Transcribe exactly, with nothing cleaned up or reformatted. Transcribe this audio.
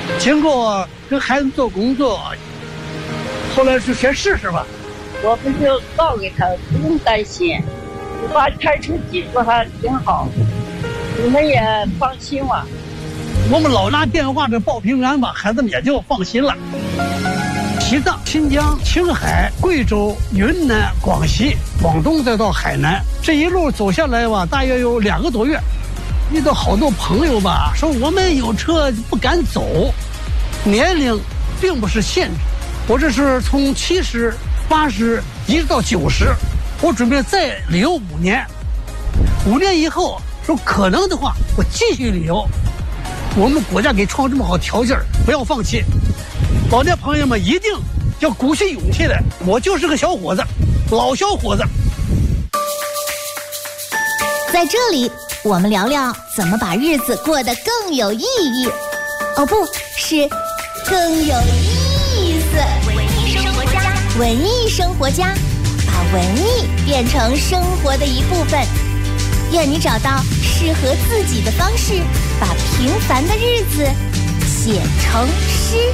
经过跟孩子做工作，后来是先试试吧。 我们就告给他，不用担心，你把开车技术还挺好，你们也放心了。 我们老拿电话这报平安吧，孩子们也就放心了。西藏、新疆、青海、贵州、云南、广西、广东，再到海南，这一路走下来吧，大约有两个多月。遇到好多朋友吧，说我们有车不敢走，年龄并不是限制。我这是从七十、八十一直到九十，我准备再旅游五年。五年以后，说可能的话，我继续旅游。我们国家给创这么好条件，不要放弃。老年朋友们一定要鼓起勇气来。我就是个小伙子，老小伙子。 在这里，我们聊聊怎么把日子过得更有意义。哦，不是，更有意思。文艺生活家，文艺生活家，把文艺变成生活的一部分。愿你找到适合自己的方式，把平凡的日子写成诗。